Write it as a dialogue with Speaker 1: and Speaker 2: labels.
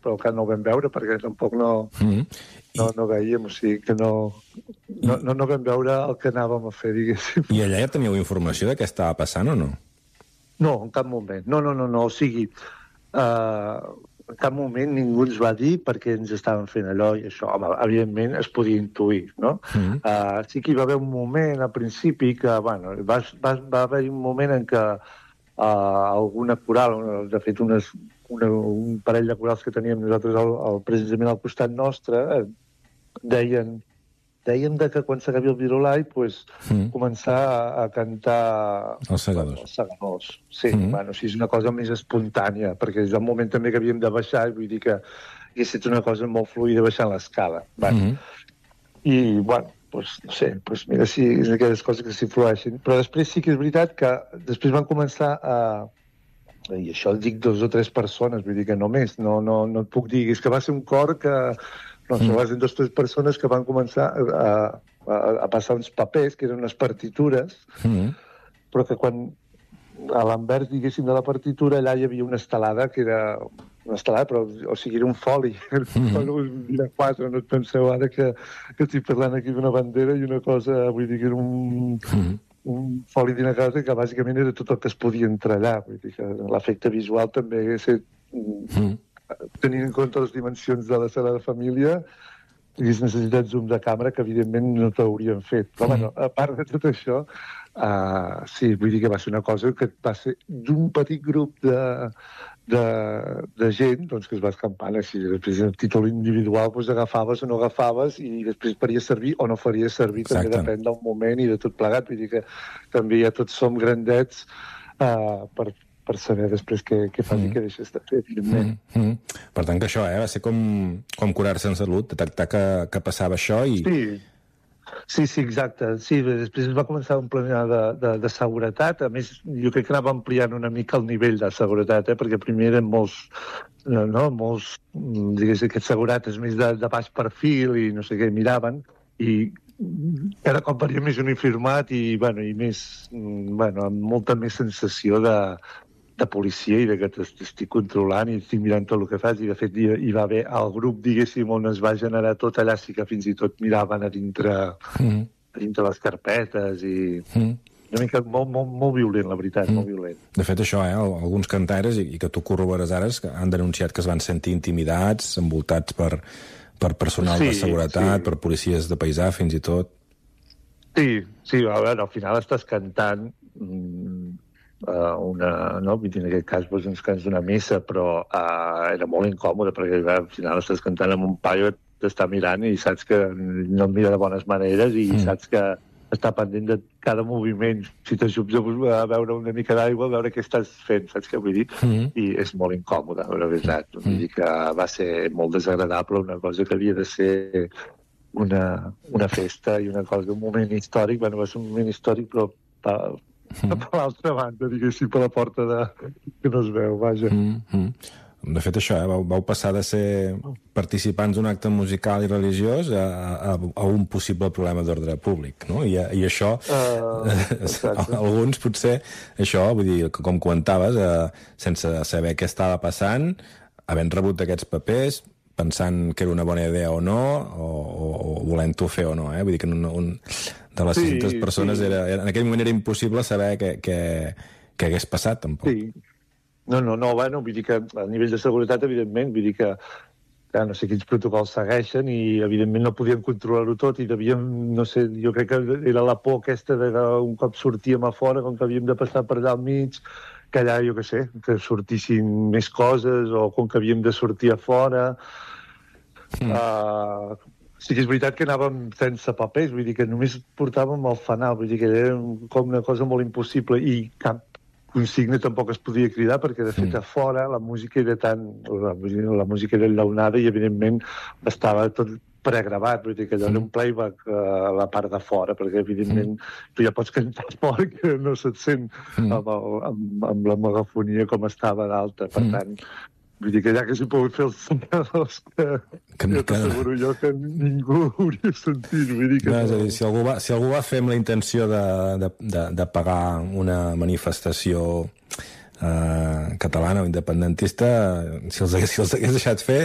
Speaker 1: però que no ho vam veure perquè tampoc no veiem, o sigui que no vam veure el que anàvem a fer, diguéssim.
Speaker 2: I allà ja teníeu informació de què estava passant o no?
Speaker 1: No, en cap moment. No, o sigui, en cap moment ningú ens va dir perquè ens estaven fent allò i això. Home, evidentment es podia intuir, no? Sí que hi va haver un moment al principi que, bueno, va haver un moment en què alguna coral, de fet un parell de corals que teníem nosaltres precisament al costat nostre, deien que quan s'acabi el Virolai començar a cantar
Speaker 2: els segadors.
Speaker 1: Sí, bueno, sí, és una cosa més espontània, perquè és el moment també que havíem de baixar, vull dir que hagués estat una cosa molt fluida baixant l'escala. I, bueno, no sé, mira, sí, és aquelles coses que s'hi flueixen. Però després sí que és veritat que després van començar i això el dic 2 o 3 persones, vull dir que no més, no et puc dir, és que va ser un cor que van ser 2 o 3 persones que van començar a passar uns papers, que eren unes partitures, però que quan a l'anvers, diguéssim, de la partitura, allà hi havia una estelada que era una estelada, però, o sigui, era un foli. Un foli de 4, no et penseu ara que estic parlant aquí d'una bandera i una cosa, vull dir que era un foli d'una casa que bàsicament era tot el que es podia entrar allà. Vull dir que l'efecte visual també hagués estat, tenint en compte les dimensions de la Sagrada Família, hagués necessitat zoom de càmera que evidentment no t'haurien fet. Però, bueno, a part de tot això, sí, vull dir que va ser una cosa que va ser d'un petit grup de gent doncs, que es va escampant així. Després, a títol individual, doncs, agafaves o no agafaves i després faria servir o no faria servir. Exacte. També depèn del moment i de tot plegat. Vull dir que també ja tots som grandets per saber després què fas i què deixes de fer, evidentment.
Speaker 2: Per tant, que això va ser com curar-se en salut, detectar que passava això i...
Speaker 1: Sí, exacte. Sí, després es va començar un pla de seguretat. A més, jo crec que anava ampliant una mica el nivell de seguretat, perquè primer eren molts, diguéssim, aquests segurates més de baix perfil i no sé què, miraven, i cada cop venia més uniformat i més, amb molta més sensació de policia i de que t'estic controlant i estic mirant tot el que fas, i de fet hi va haver el grup, diguéssim, on es va generar tot allà, sí que fins i tot miraven a dintre les carpetes i una mica molt violent, la veritat, molt violent.
Speaker 2: De fet, això, alguns cantaires, i que tu corrobores ara, han denunciat que es van sentir intimidats, envoltats per personal de seguretat, per policies de paisà, fins i tot.
Speaker 1: Sí, a veure, al final estàs cantant vull dir, en aquest cas uns cants d'una missa, però era molt incòmode perquè al final estàs cantant amb un paio que t'està mirant i saps que no et mira de bones maneres i saps que està pendent de cada moviment. Si t'ajups a veure una mica d'aigua, a veure què estàs fent, saps què vull dir? I és molt incòmode, la veritat. Vull dir que va ser molt desagradable, una cosa que havia de ser una festa i una cosa, un moment històric. Bueno, va ser un moment històric, però per l'altra banda, diguéssim, per la porta que no es veu, vaja.
Speaker 2: De fet, això, vau passar de ser participants d'un acte musical i religiós a un possible problema d'ordre públic, no? I això, alguns potser, això, vull dir, com comentaves, sense saber què estava passant, havent rebut aquests papers, pensant que era una bona idea o no, o volent-ho fer o no, Vull dir que de les 600 persones en aquell moment era impossible saber què hagués passat, tampoc.
Speaker 1: Sí. No, bueno, vull dir que a nivell de seguretat, evidentment, vull dir que no sé quins protocols segueixen i, evidentment, no podíem controlar-ho tot i devíem, no sé, jo crec que era la por aquesta de que un cop sortíem a fora, com que havíem de passar per allà al mig, que allà, jo què sé, que sortissin més coses o com que havíem de sortir a fora. Sí que és veritat que anàvem sense papers, vull dir que només portàvem el fanal, vull dir que era com una cosa molt impossible i cap consigna tampoc es podia cridar perquè, de fet, a fora la música era música era enllaunada i, evidentment, estava tot pregravat, vull dir que allò era un playback a la part de fora, perquè, evidentment, tu ja pots cantar fora que no se't sent amb la megafonia com estava d'alta, per tant... Vull dir que ja que s'hi pogut fer els senyals que t'asseguro jo que ningú hauria sentit. Vull dir que
Speaker 2: és a dir, si algú va fer amb la intenció de pagar una manifestació catalana o independentista, si els hagués deixat fer,